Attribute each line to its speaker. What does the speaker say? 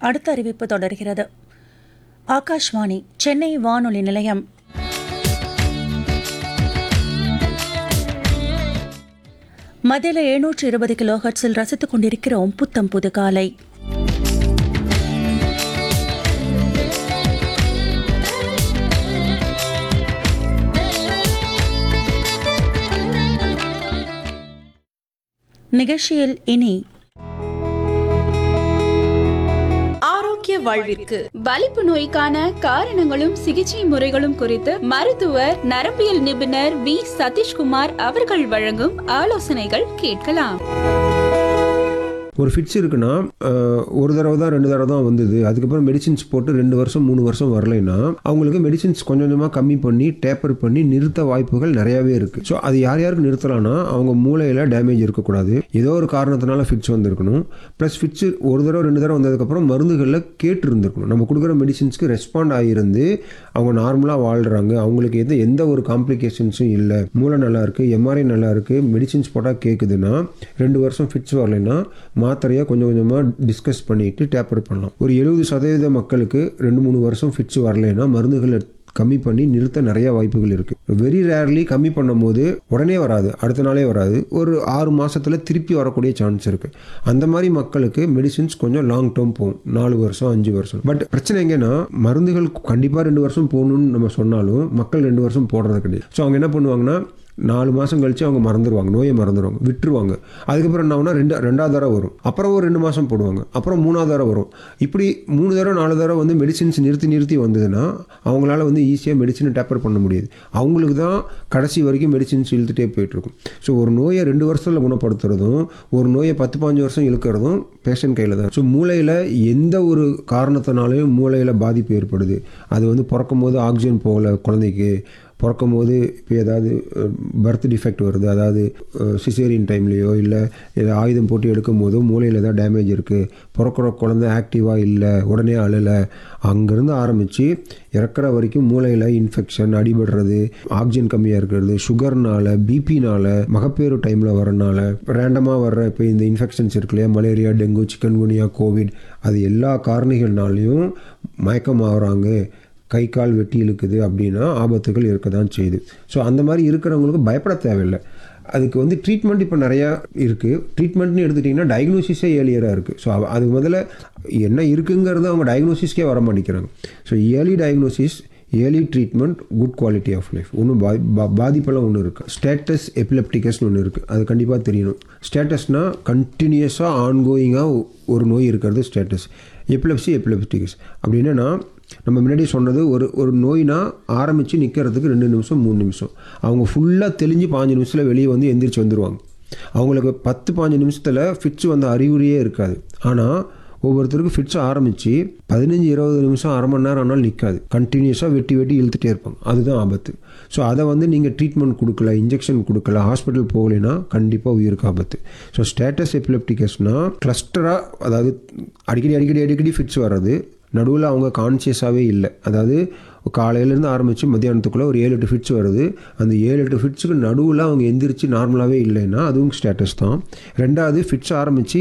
Speaker 1: அடுத்த அறிவிப்பு தொடர்கிறது. ஆகாஷ்வாணி சென்னை வானொலி நிலையம். மதியில 720 கிலோஹெர்ட்ஸில் ரசித்துக் கொண்டிருக்கிறோம் புத்தம் புது காலை. நிகழ்ச்சியில் இனி
Speaker 2: ஆரோக்கிய வாழ்விற்கு வலிப்பு நோய்க்கான காரணங்களும் சிகிச்சை முறைகளும் குறித்து மருத்துவர் நரம்பியல் நிபுணர் வி சதீஷ்குமார் அவர்கள் வழங்கும் ஆலோசனைகள் கேட்கலாம்.
Speaker 3: ஒரு ஃபிட்ஸ் இருக்குன்னா ஒரு தடவை தான் 2 தடவை தான் வந்தது, அதுக்கப்புறம் மெடிசின்ஸ் போட்டு 2 வருஷம் 3 வருஷம் வரலைன்னா அவங்களுக்கு மெடிசின்ஸ் கொஞ்சம் கொஞ்சமாக கம்மி பண்ணி டேப்பர் பண்ணி நிறுத்த வாய்ப்புகள் நிறையாவே இருக்குது. ஸோ அது யாருக்கு நிறுத்தலாம்னா அவங்க மூளையில் டேமேஜ் இருக்கக்கூடாது, ஏதோ ஒரு காரணத்தினால ஃபிட்ஸ் வந்திருக்கணும். ப்ளஸ் ஃபிட்ஸ் ஒரு தடவை 2 தடவை வந்ததுக்கப்புறம் மருந்துகளில் கேட்டு இருந்திருக்கணும். நம்ம கொடுக்குற மெடிசின்ஸ்க்கு ரெஸ்பாண்ட் ஆகியிருந்து அவங்க நார்மலாக வாழ்கிறாங்க, அவங்களுக்கு எந்த ஒரு காம்ப்ளிகேஷன்ஸும் இல்லை, மூளை நல்லா இருக்குது, எம்ஆர்ஐ நல்லா இருக்குது, மெடிசின்ஸ் போட்டால் கேட்குதுன்னா 2 வருஷம் ஃபிட்ஸ் வரலைன்னா மாத்திரையாக கொஞ்சம் கொஞ்சமாக டிஸ்கஸ் பண்ணிட்டு டேப்பர் பண்ணலாம். ஒரு 70% மக்களுக்கு 2-3 வருஷம் ஃபிட்ஸ் வரலைன்னா மருந்துகளை கம்மி பண்ணி நிறுத்த நிறைய வாய்ப்புகள் இருக்குது. வெரி ரேர்லி கம்மி பண்ணும் போது உடனே வராது, அடுத்த நாளே வராது, ஒரு 6 மாதத்தில் திருப்பி வரக்கூடிய சான்ஸ் இருக்குது. அந்த மாதிரி மக்களுக்கு மெடிசின்ஸ் கொஞ்சம் லாங் டேர்ம் போகும், 4 வருஷம் 5 வருஷம். பட் பிரச்சனை எங்கன்னா மருந்துகள் கண்டிப்பாக 2 வருஷம் போகணும்னு நம்ம சொன்னாலும் மக்கள் 2 வருஷம் போடுறது கிடையாது. ஸோ அவங்க என்ன பண்ணுவாங்கன்னா 4 மாதம் கழித்து அவங்க மறந்துடுவாங்க, நோயை மறந்துடுவாங்க, விட்டுருவாங்க. அதுக்கப்புறம் என்ன ஆகுனா 2வது தடவை வரும், அப்புறம் ஒரு 2 மாதம் போடுவாங்க, அப்புறம் 3வது தடவை வரும். இப்படி 3 தடவை 4 தடவை வந்து மெடிசின்ஸ் நிறுத்தி வந்ததுன்னா அவங்களால வந்து ஈஸியாக மெடிசினை டேப்பர் பண்ண முடியாது. அவங்களுக்கு தான் கடைசி வரைக்கும் மெடிசின்ஸ் இழுத்துட்டே போயிட்டுருக்கும். ஸோ ஒரு நோயை 2 வருஷத்தில் குணப்படுத்துறதும் ஒரு நோயை 10-15 வருஷம் இழுக்கிறதும் பேஷண்ட் கையில் தான். ஸோ மூளையில் எந்த ஒரு காரணத்தினாலையும் மூளையில் பாதிப்பு ஏற்படுது. அது வந்து பிறக்கும் போது ஆக்சிஜன் போகலை, குழந்தைக்கு பிறக்கும் போது இப்போ ஏதாவது பர்த் டிஃபெக்ட் வருது, அதாவது சிசேரியன் டைம்லேயோ இல்லை ஆயுதம் போட்டு எடுக்கும் போதோ மூளையில் ஏதாவது டேமேஜ் இருக்குது, பிறக்கிற குழந்தை ஆக்டிவாக இல்லை, உடனே அழலை, அங்கேருந்து ஆரம்பித்து இறக்குற வரைக்கும் மூளையில் இன்ஃபெக்ஷன், அடிபடுறது, ஆக்சிஜன் கம்மியாக இருக்கிறது, சுகர்னால, பிபினால், மகப்பேறு டைமில் வரனால, ரேண்டமாக வர்ற இப்போ இந்த இன்ஃபெக்ஷன்ஸ் இருக்கு இல்லையா, மலேரியா, டெங்கு, சிக்கன்குனியா, கோவிட், அது எல்லா காரணிகள்னாலையும் மயக்கம் ஆகுறாங்க, கை கால் வெட்டி இழுக்குது அப்படின்னா ஆபத்துகள் இருக்க தான் செய்யுது. ஸோ அந்த மாதிரி இருக்கிறவங்களுக்கு பயப்பட தேவையில்லை. அதுக்கு வந்து ட்ரீட்மெண்ட் இப்போ நிறையா இருக்குது. ட்ரீட்மெண்ட்னு எடுத்துட்டிங்கன்னா டயக்னோசிஸே ஏர்லியராக இருக்குது. ஸோ அது முதல்ல என்ன இருக்குங்கிறது அவங்க டயக்னோசிஸ்க்கே வர மாட்டேங்கிறாங்க. So early diagnosis, early treatment, good quality of life. ஒன்றும் பாதிப்பெல்லாம் ஒன்று இருக்குது. ஸ்டேட்டஸ் எபிலெப்டிகஸ்னு ஒன்று இருக்குது, அது கண்டிப்பாக தெரியணும். ஸ்டேட்டஸ்னால் கண்டினியூஸாக ஆன்கோயிங்காக ஒரு நோய் இருக்கிறது ஸ்டேட்டஸ். எபிலெப்டிகஸ் அப்படின்னா நம்ம முன்னாடி சொன்னது ஒரு நோய்னா ஆரம்பித்து நிற்கிறதுக்கு 2 நிமிஷம் 3 நிமிஷம், அவங்க ஃபுல்லாக தெளிஞ்சு 5 நிமிஷத்தில் வெளியே வந்து எந்திரிச்சு வந்துடுவாங்க. அவங்களுக்கு 10-15 நிமிஷத்தில் ஃபிட்ஸ் வந்த அறிகுறியே இருக்காது. ஆனால் ஒவ்வொருத்தருக்கும் ஃபிட்ஸ் ஆரம்பித்து 15-20 நிமிஷம், அரை மணி நேரம் ஆனாலும் நிற்காது, கண்டினியூஸாக வெட்டி இழுத்துட்டே இருப்பாங்க. அதுதான் ஆபத்து. ஸோ அதை வந்து நீங்கள் ட்ரீட்மெண்ட் கொடுக்கல, இன்ஜெக்ஷன் கொடுக்கல, ஹாஸ்பிட்டல் போகலைன்னா கண்டிப்பாக உயிருக்கு ஆபத்து. ஸோ ஸ்டேட்டஸ் எபிலெப்டிகஸ்னால் கிளஸ்டராக, அதாவது அடிக்கடி ஃபிட்ஸ் வர்றது, நடுவில் அவங்க கான்சியஸாகவே இல்லை. அதாவது காலையிலேருந்து ஆரம்பித்து மத்தியானத்துக்குள்ளே ஒரு 7-8 ஃபிட்ஸ் வருது, அந்த 7-8 ஃபிட்ஸுக்கு நடுவில் அவங்க எந்திரிச்சு நார்மலாகவே இல்லைன்னா அதுவும் ஸ்டேட்டஸ் தான். 2வது ஃபிட்ஸ் ஆரம்பித்து